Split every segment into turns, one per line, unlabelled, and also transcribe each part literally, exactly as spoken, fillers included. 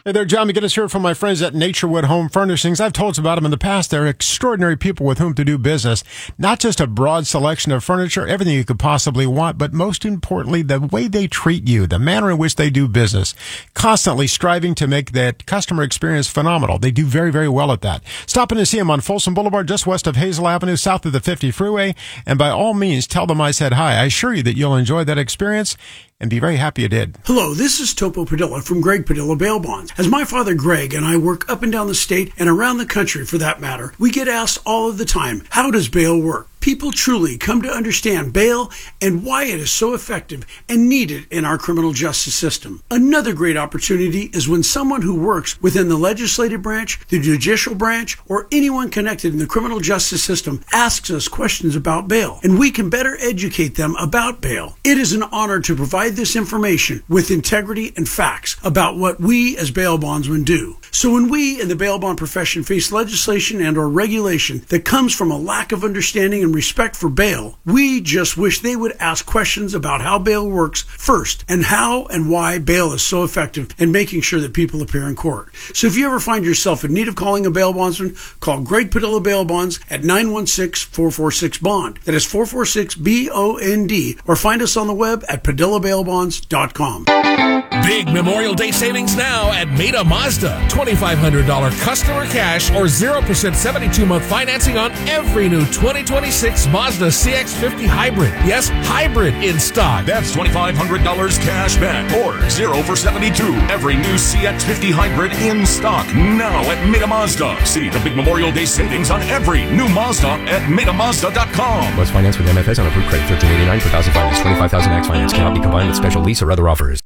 Hey there, John McGinnis here from my friends at Naturewood Home Furnishings. I've told you about them in the past. They're extraordinary people with whom to do business. Not just a broad selection of furniture, everything you could possibly want, but most importantly, the way they treat you, the manner in which they do business. Constantly striving to make that customer experience phenomenal. They do very, very well at that. Stop in to see them on Folsom Boulevard, just west of Hazel Avenue, south of the fifty freeway. And by all means, tell them I said hi. I assure you that you'll enjoy that experience and be very happy you did.
Hello, this is Topo Padilla from Greg Padilla Bail Bonds. As my father Greg and I work up and down the state and around the country for that matter, we get asked all of the time, how does bail work? People truly come to understand bail and why it is so effective and needed in our criminal justice system. Another great opportunity is when someone who works within the legislative branch, the judicial branch, or anyone connected in the criminal justice system asks us questions about bail, and we can better educate them about bail. It is an honor to provide this information with integrity and facts about what we as bail bondsmen do. So when we in the bail bond profession face legislation and or regulation that comes from a lack of understanding and respect for bail, we just wish they would ask questions about how bail works first and how and why bail is so effective in making sure that people appear in court. So if you ever find yourself in need of calling a bail bondsman, call Greg Padilla Bail Bonds at nine one six, four four six, BOND. That is four four six, B O N D, or find us on the web at padilla bail bonds dot com.
Big Memorial Day savings now at Meda Mazda. twenty-five hundred dollars customer cash or zero percent seventy-two month financing on every new twenty twenty-six Mazda C X fifty Hybrid. Yes, hybrid in stock.
That's twenty-five hundred dollars cash back or zero for seventy-two. Every new C X fifty Hybrid in stock now at Meda Mazda. See the big Memorial Day savings on every new Mazda at meda mazda dot com.
Was financed with M F S on approved credit. thirteen eighty-nine per thousand finance. twenty-five thousand max finance. Cannot be combined with special lease or other offers.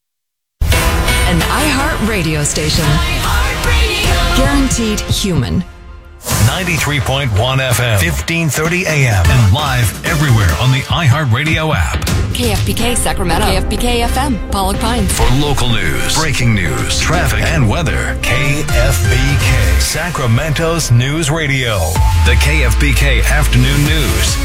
An iHeart radio station. iHeart Radio. Guaranteed human.
ninety-three point one F M, fifteen thirty A M, and live everywhere on the iHeart Radio app.
K F B K Sacramento. K F B K F M, Pollock Pines.
For local news, breaking news, traffic, and weather, K F B K, Sacramento's News Radio. The K F B K Afternoon News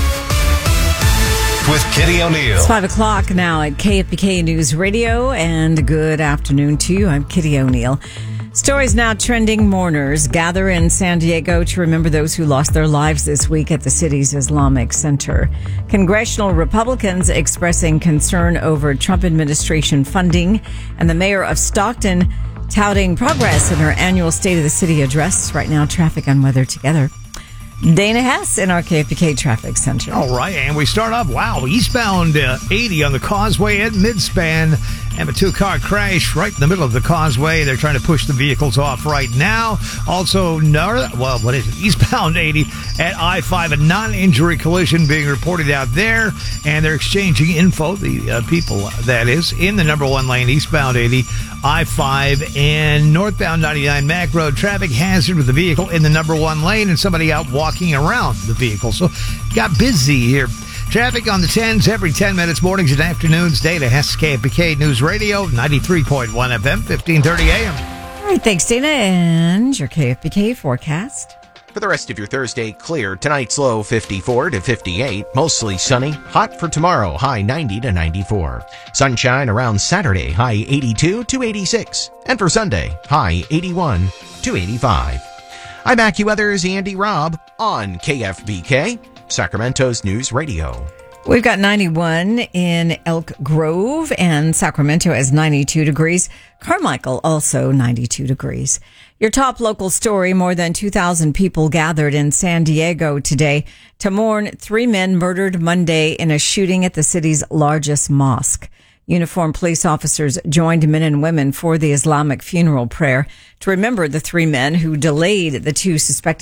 with Kitty O'Neill.
It's five o'clock now at K F B K News Radio, and good afternoon to you. I'm Kitty O'Neill. Stories now trending. Mourners gather in San Diego to remember those who lost their lives this week at the city's Islamic Center. Congressional Republicans expressing concern over Trump administration funding, and the mayor of Stockton touting progress in her annual State of the City address. Right now, traffic and weather together. Dana Hess in our K F B K Traffic Center.
All right, and we start off, wow, eastbound uh, eighty on the causeway at Midspan. Have a two-car crash right in the middle of the causeway. They're trying to push the vehicles off right now. Also, north, well, what is it? Eastbound eighty at I five, a non-injury collision being reported out there, and they're exchanging info, the uh, people, that is, in the number one lane, eastbound eighty, I five, and northbound ninety-nine Mac Road. Traffic hazard with the vehicle in the number one lane and somebody out walking around the vehicle. So, got busy here. Traffic on the tens every ten minutes, mornings and afternoons. Data Hess, K F B K News Radio, ninety-three point one F M, fifteen thirty A M.
All right, thanks, Dana. And your K F B K forecast.
For the rest of your Thursday, clear. Tonight's low fifty-four to fifty-eight. Mostly sunny. Hot for tomorrow, high ninety to ninety-four. Sunshine around Saturday, high eighty-two to eighty-six. And for Sunday, high eighty-one to eighty-five. I'm AccuWeather's Andy Robb on K F B K, Sacramento's News Radio.
We've got ninety-one in Elk Grove, and Sacramento has ninety-two degrees. Carmichael also ninety-two degrees. Your top local story: more than two thousand people gathered in San Diego today to mourn three men murdered Monday in a shooting at the city's largest mosque. Uniformed police officers joined men and women for the Islamic funeral prayer to remember the three men who delayed the two suspected